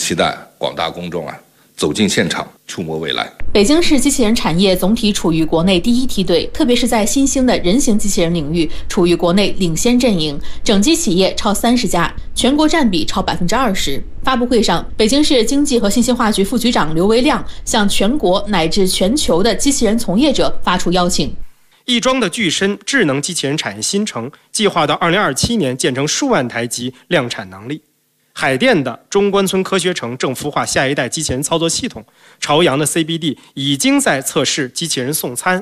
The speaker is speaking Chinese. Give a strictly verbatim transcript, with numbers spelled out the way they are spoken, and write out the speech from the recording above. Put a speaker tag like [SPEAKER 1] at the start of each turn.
[SPEAKER 1] 期待广大公众啊走进现场，触摸未来。
[SPEAKER 2] 北京市机器人产业总体处于国内第一梯队，特别是在新兴的人形机器人领域，处于国内领先阵营，整机企业超三十家，全国占比超百分之二十。发布会上，北京市经济和信息化局副局长刘维亮向全国乃至全球的机器人从业者发出邀请。
[SPEAKER 3] 亦庄的具身智能机器人产业新城计划到二零二七年建成数万台级量产能力。海淀的中关村科学城正孵化下一代机器人操作系统，朝阳的 C B D 已经在测试机器人送餐。